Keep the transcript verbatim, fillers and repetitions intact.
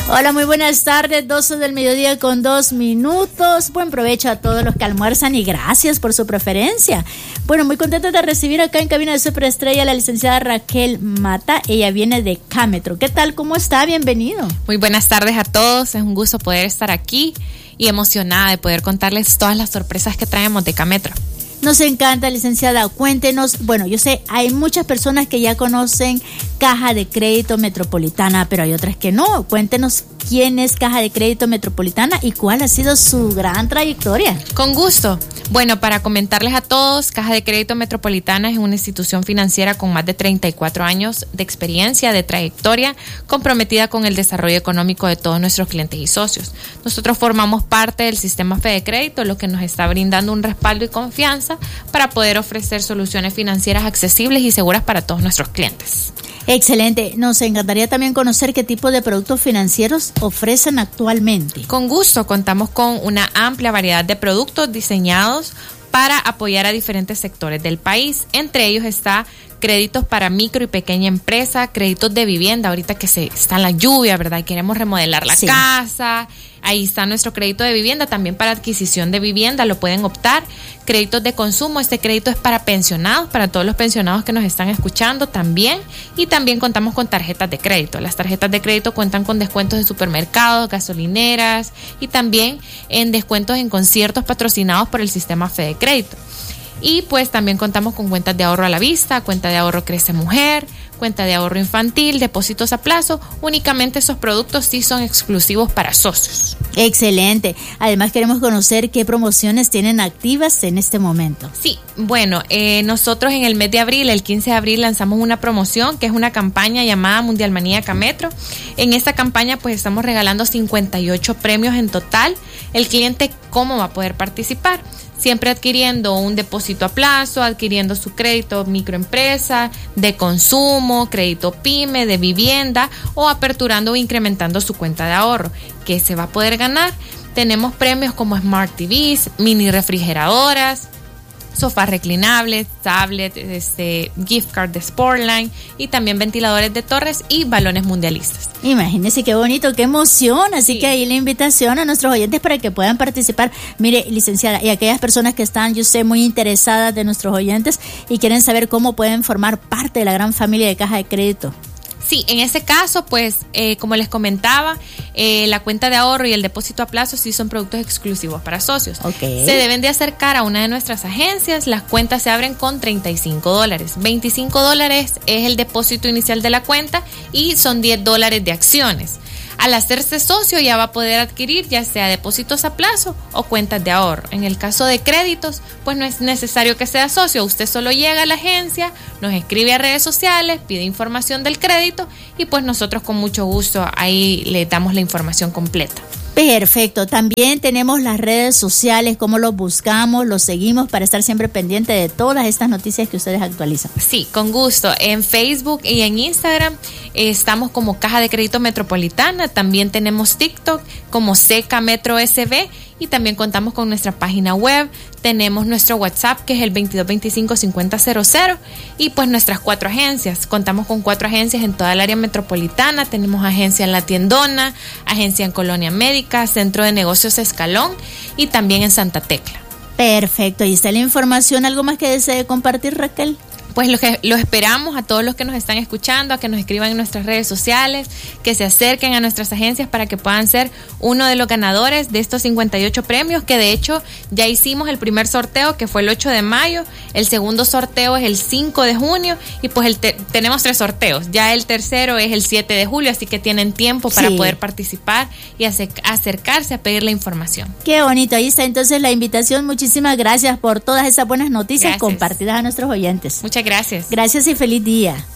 Hola, muy buenas tardes, doce del mediodía con dos minutos. Buen provecho a todos los que almuerzan y gracias por su preferencia. Bueno, muy contenta de recibir acá en cabina de Superestrella a la licenciada Raquel Mata. Ella viene de Cametro. ¿Qué tal? ¿Cómo está? Bienvenido. Muy buenas tardes a todos. Es un gusto poder estar aquí y emocionada de poder contarles todas las sorpresas que traemos de Cametro. Nos encanta, licenciada. Cuéntenos, bueno, yo sé, hay muchas personas que ya conocen Caja de Crédito Metropolitana, pero hay otras que no. Cuéntenos quién es Caja de Crédito Metropolitana y cuál ha sido su gran trayectoria. Con gusto. Bueno, para comentarles a todos, Caja de Crédito Metropolitana es una institución financiera con más de treinta y cuatro años de experiencia, de trayectoria, comprometida con el desarrollo económico de todos nuestros clientes y socios. Nosotros formamos parte del sistema Fede Crédito, lo que nos está brindando un respaldo y confianza para poder ofrecer soluciones financieras accesibles y seguras para todos nuestros clientes. Excelente. Nos encantaría también conocer qué tipo de productos financieros ofrecen actualmente. Con gusto, contamos con una amplia variedad de productos diseñados para apoyar a diferentes sectores del país. Entre ellos está créditos para micro y pequeña empresa, créditos de vivienda, ahorita que se está en la lluvia, ¿verdad? Queremos remodelar la sí. casa. Ahí está nuestro crédito de vivienda, también para adquisición de vivienda lo pueden optar. Créditos de consumo, este crédito es para pensionados, para todos los pensionados que nos están escuchando también. Y también contamos con tarjetas de crédito. Las tarjetas de crédito cuentan con descuentos de supermercados, gasolineras y también en descuentos en conciertos patrocinados por el sistema Fede Crédito. Y pues también contamos con cuentas de ahorro a la vista, cuenta de ahorro Crece Mujer, cuenta de ahorro infantil, depósitos a plazo. Únicamente esos productos sí son exclusivos para socios. Excelente. Además queremos conocer qué promociones tienen activas en este momento. Sí, bueno, eh, nosotros en el mes de abril, el quince de abril, lanzamos una promoción que es una campaña llamada Mundial Manía Cametro. En esta campaña pues estamos regalando cincuenta y ocho premios en total. El cliente, ¿cómo va a poder participar? Siempre adquiriendo un depósito a plazo, adquiriendo su crédito microempresa, de consumo, crédito pyme, de vivienda o aperturando o incrementando su cuenta de ahorro. ¿Qué se va a poder ganar? Tenemos premios como Smart T Vs, mini refrigeradoras, sofás reclinables, tablets, este, gift card de Sportline y también ventiladores de torres y balones mundialistas. Imagínense qué bonito, qué emoción. Así sí. que ahí la invitación a nuestros oyentes para que puedan participar. Mire, licenciada, y aquellas personas que están, yo sé, muy interesadas de nuestros oyentes y quieren saber cómo pueden formar parte de la gran familia de Caja de Crédito. Sí, en ese caso, pues, eh, como les comentaba, eh, la cuenta de ahorro y el depósito a plazo sí son productos exclusivos para socios. Okay. Se deben de acercar a una de nuestras agencias. Las cuentas se abren con treinta y cinco dólares. veinticinco dólares es el depósito inicial de la cuenta y son diez dólares de acciones. Al hacerse socio ya va a poder adquirir ya sea depósitos a plazo o cuentas de ahorro. En el caso de créditos, pues no es necesario que sea socio. Usted solo llega a la agencia, nos escribe a redes sociales, pide información del crédito y pues nosotros con mucho gusto ahí le damos la información completa. Perfecto. También tenemos las redes sociales, cómo los buscamos, los seguimos para estar siempre pendiente de todas estas noticias que ustedes actualizan. Sí, con gusto. En Facebook y en Instagram eh, estamos como Caja de Crédito Metropolitana. También tenemos TikTok como Seca Metro S B y también contamos con nuestra página web. Tenemos nuestro WhatsApp que es el veintidós veinticinco cincuenta cero cero y pues nuestras cuatro agencias. Contamos con cuatro agencias en toda el área metropolitana. Tenemos agencia en La Tiendona, agencia en Colonia Médica, Centro de Negocios Escalón y también en Santa Tecla. Perfecto, ahí está la información. ¿Algo más que desee compartir, Raquel? Pues lo que los esperamos a todos los que nos están escuchando, a que nos escriban en nuestras redes sociales, que se acerquen a nuestras agencias para que puedan ser uno de los ganadores de estos cincuenta y ocho premios, que de hecho ya hicimos el primer sorteo que fue el ocho de mayo, el segundo sorteo es el cinco de junio y pues el te- tenemos tres sorteos, ya el tercero es el siete de julio, así que tienen tiempo para sí. poder participar y acer- acercarse a pedir la información. Qué bonito, ahí está entonces la invitación. Muchísimas gracias por todas esas buenas noticias gracias. compartidas a nuestros oyentes. Muchas gracias. Gracias y feliz día.